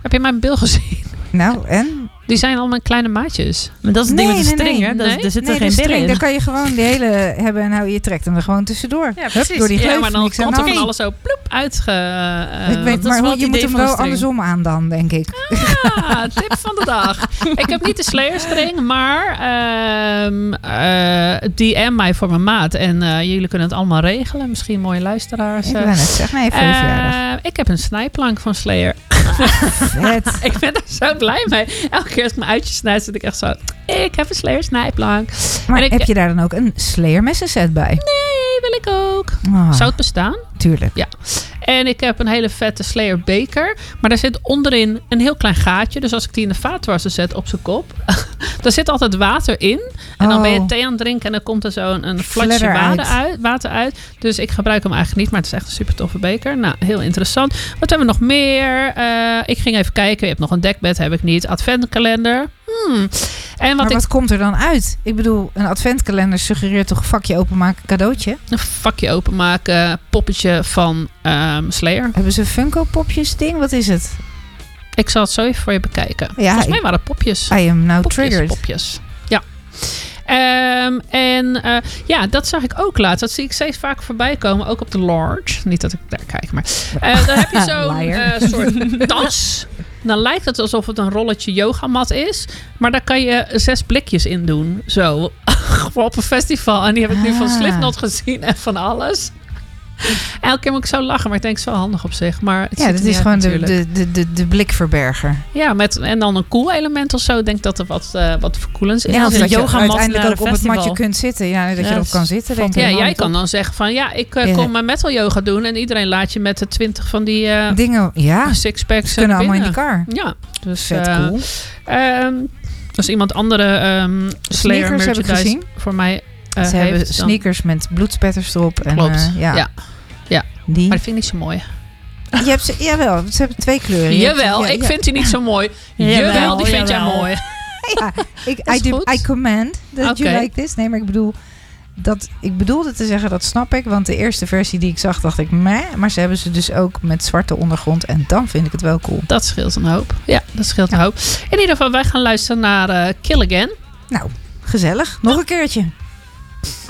Heb je mijn bil gezien? Nou, en? Die zijn allemaal kleine maatjes. Maar dat is het ding met de string, hè? Nee. Er zitten Nee, geen de billen string, in. daar kan je gewoon de hele hebben en je trekt hem er gewoon tussendoor. Ja, precies. Hup, door die gleuf, Ja, maar dan niks aan komt de er van hand. alles zo ploep uitge... Ik weet, dat is maar wel het je moet idee hem van de wel string. andersom aan dan, denk ik. Tip van de dag. Ik heb niet de Slayer-string, maar DM mij voor mijn maat. En jullie kunnen het allemaal regelen. Misschien mooie luisteraars. Ik wou net zeggen, nee, voor je verjaardag. Ik heb een snijplank van Slayer. Vet. Ik ben er zo blij mee. Elke keer als ik mijn uitje snijd, zit ik echt zo... Ik heb een Slayer snijplank. Maar En heb je daar dan ook een Slayer messenset bij? Nee, wil ik ook. Oh, Zou het bestaan? tuurlijk. Ja. En ik heb een hele vette Slayer beker. Maar daar zit onderin een heel klein gaatje. Dus als ik die in de vaatwasser zet op zijn kop... daar zit altijd water in. En dan ben je thee aan het drinken... en dan komt er zo een flatje water uit. Dus ik gebruik hem eigenlijk niet. Maar het is echt een super toffe beker. Nou, heel interessant. Wat hebben we nog meer? Ik ging even kijken. Je hebt nog een dekbed, heb ik niet. Adventkalender. En Wat komt er dan uit? Ik bedoel, een adventkalender suggereert toch vakje openmaken cadeautje? Een vakje openmaken. Poppetje van Slayer. Hebben ze Funko popjes ding? Wat is het? Ik zal het zo even voor je bekijken. Ja, Volgens mij waren het popjes. I am now Popjes, triggered. popjes. Ja. Dat zag ik ook laatst. Dat zie ik steeds vaak voorbij komen. Ook op de Large. Niet dat ik daar kijk, maar... dan heb je zo'n soort tas. Dan lijkt het alsof het een rolletje yogamat is. Maar daar kan je 6 blikjes in doen. Zo. Voor op een festival. En die heb ik nu van Slipknot gezien. En van alles. Elke keer moet ik zo lachen. Maar ik denk, zo handig op zich. Maar het Ja, dat is gewoon de blikverberger. Ja, en dan een cool element of zo. Ik denk dat er wat verkoelends is. Ja, als dat een je yogamat uiteindelijk naar ook een op het festival. matje kunt zitten. Ja, dat je erop kan zitten. Denk ik. Ja, jij kan dan zeggen van... Ja, ik kom mijn metal yoga doen. En iedereen laat je met de 20 van die dingen, ja, sixpacks ze kunnen allemaal in binnen. die kar. Ja, dus Vet cool. als iemand andere Slayer Sneakers heb ik merchandise gezien. voor mij Ze heeft, hebben dan- sneakers met bloedspetters erop. En, Klopt, ja. Ja. Die. Maar dat vind ik niet zo mooi. Je hebt jawel, ze hebben 2 kleuren. Je Jawel, hebt- ik vind die niet zo mooi. Jawel, Jawel, die vind jij jawel. mooi. Ja, is goed. I command that you Oké. like this. Nee, maar ik bedoelde te zeggen, dat snap ik. Want de eerste versie die ik zag, dacht ik, meh. Maar ze hebben ze dus ook met zwarte ondergrond. En dan vind ik het wel cool. Dat scheelt een hoop. Ja, dat scheelt een hoop. In ieder geval, wij gaan luisteren naar Kill Again. Nou, gezellig. Nog een keertje.